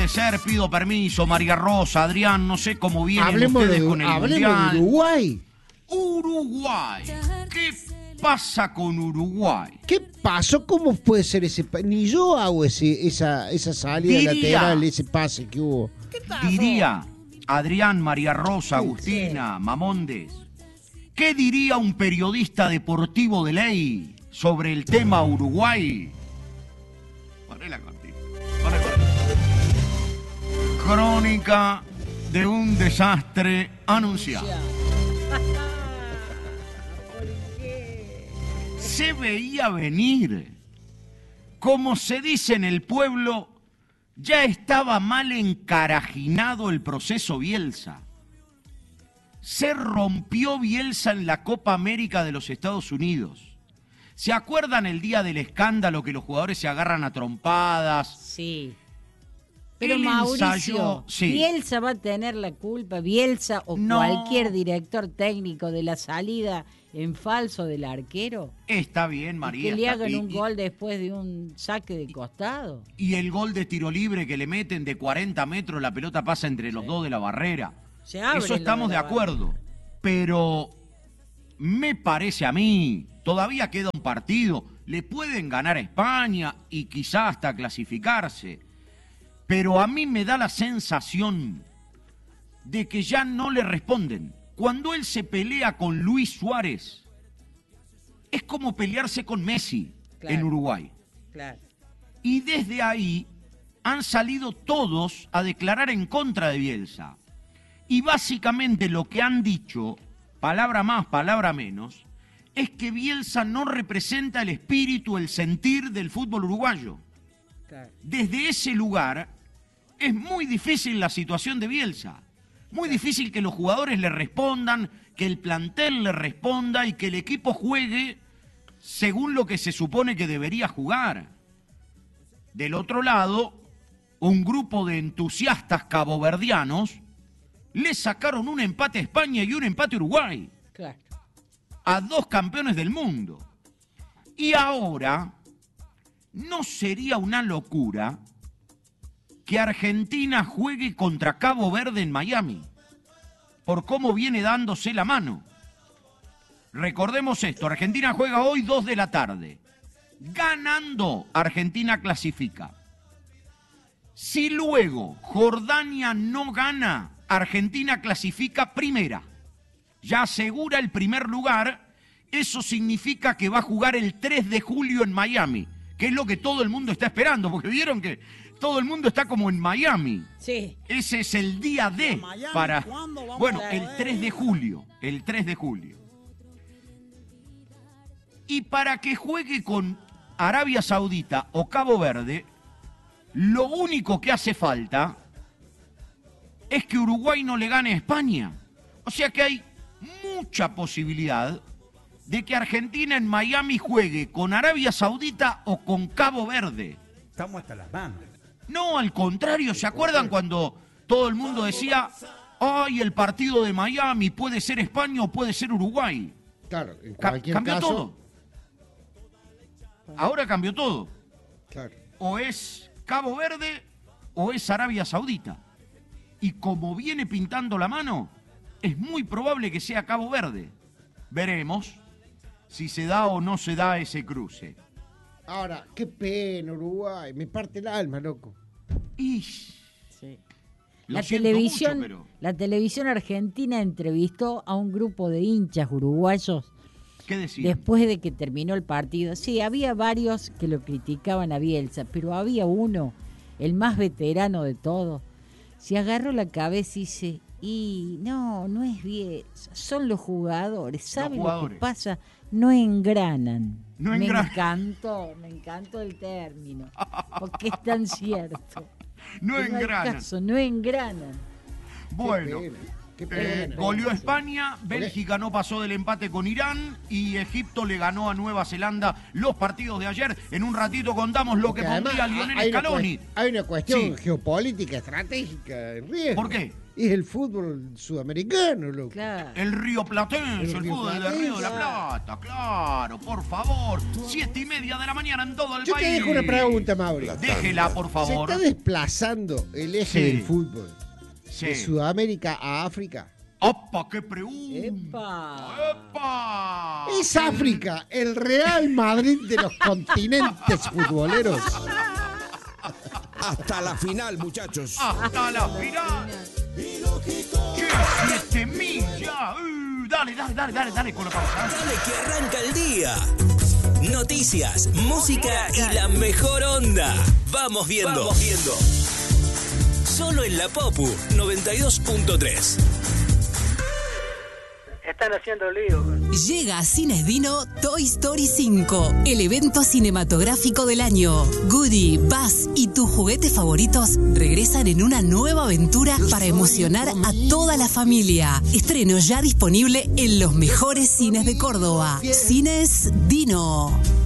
ser, pido permiso, María Rosa, Adrián, no sé cómo vienen Hablemos ustedes de, con el hablemos Mundial. de Uruguay. Uruguay. ¿Qué pasa con Uruguay? ¿Qué pasó? ¿Cómo puede ser ese? Ni yo hago esa salida lateral, ese pase que hubo. Diría Adrián, María Rosa, Agustina, Mamondes, ¿qué diría un periodista deportivo de ley sobre el tema Uruguay? Ponela contigo. Crónica de un desastre anunciado. Se veía venir. Como se dice en el pueblo, ya estaba mal encarajinado el proceso Bielsa. Se rompió Bielsa en la Copa América de los Estados Unidos. ¿Se acuerdan el día del escándalo que los jugadores se agarran a trompadas? Sí. Pero Él Mauricio, ensayó, sí. Bielsa va a tener la culpa, Bielsa o No. cualquier director técnico de la salida en falso del arquero. Está bien, Y María. que le está- hagan un y- gol después de un saque de costado. Y el gol de tiro libre que le meten de 40 metros, la pelota pasa entre los dos de la barrera. Se abre Eso lo estamos de la acuerdo. Pero me parece a mí, todavía queda un partido. Le pueden ganar a España y quizá hasta clasificarse. Pero a mí me da la sensación de que ya no le responden. Cuando él se pelea con Luis Suárez, es como pelearse con Messi Claro. en Uruguay. Claro. Y desde ahí han salido todos a declarar en contra de Bielsa. Y básicamente lo que han dicho, palabra más, palabra menos, es que Bielsa no representa el espíritu, el sentir del fútbol uruguayo. Claro. Desde ese lugar es muy difícil la situación de Bielsa. Muy difícil que los jugadores le respondan, que el plantel le responda y que el equipo juegue según lo que se supone que debería jugar. Del otro lado, un grupo de entusiastas caboverdianos le sacaron un empate a España y un empate a Uruguay, Claro. a dos campeones del mundo. Y ahora, ¿no sería una locura que Argentina juegue contra Cabo Verde en Miami? Por cómo viene dándose la mano. Recordemos esto, Argentina juega hoy 2 de la tarde. Ganando, Argentina clasifica. Si luego Jordania no gana, Argentina clasifica primera. Ya asegura el primer lugar. Eso significa que va a jugar el 3 de julio en Miami, que es lo que todo el mundo está esperando, porque vieron que todo el mundo está como en Miami. Sí. Ese es el día D Miami, para... ¿cuándo vamos Bueno, a el ver? 3 de julio, el 3 de julio. Y para que juegue con Arabia Saudita o Cabo Verde, lo único que hace falta es que Uruguay no le gane a España. O sea que hay mucha posibilidad de que Argentina en Miami juegue con Arabia Saudita o con Cabo Verde. Estamos hasta las manos. No, al contrario, ¿se acuerdan cuando todo el mundo decía, ay, el partido de Miami puede ser España o puede ser Uruguay? Claro, en cualquier Cambió caso. todo. Ahora cambió todo. Claro. O es Cabo Verde o es Arabia Saudita. Y como viene pintando la mano, es muy probable que sea Cabo Verde. Veremos si se da o no se da ese cruce. Ahora, qué pena, Uruguay. Me parte el alma, loco. Y Sí. lo La siento televisión, mucho, pero la televisión argentina entrevistó a un grupo de hinchas uruguayos ¿qué decir? después de que terminó el partido. Sí, había varios que lo criticaban a Bielsa, pero había uno, el más veterano de todos, se agarró la cabeza y dice, y no es Bielsa, son los jugadores, ¿saben lo que jugadores. pasa? No engranan. No engranan. Me encantó el término, porque es tan cierto. No Que hay engranan. caso, no engranan. Bueno, Qué pena. Goleó a España, Bélgica no pasó del empate con Irán y Egipto le ganó a Nueva Zelanda los partidos de ayer. En un ratito contamos lo que pondría Lionel Scaloni. Hay una cuestión geopolítica, estratégica en riesgo. ¿Por qué? Es el fútbol sudamericano, loco. Claro. El Río Platense, el Río fútbol del Platense. Río de la Plata, claro, por favor. 7:30 de la mañana en todo el Yo país. te dejo una pregunta, Mauri. Déjela, por ¿Se favor. está desplazando el eje Sí. del fútbol de Sí. Sudamérica a África? ¡Opa, qué pregunta! ¡Epa! ¡Epa! ¿Es África el Real Madrid de los continentes futboleros? Hasta la final, muchachos. ¡Hasta la final! ¡Che, 7.000 ya! Dale con la pausa. Dale que arranca el día. Noticias, música y la mejor onda. Vamos viendo. Solo en la Popu 92.3. Están haciendo lío. Llega a Cines Dino Toy Story 5, el evento cinematográfico del año. Woody, Buzz y tus juguetes favoritos regresan en una nueva aventura para emocionar a toda la familia. Estreno ya disponible en los mejores cines de Córdoba. Cines Dino.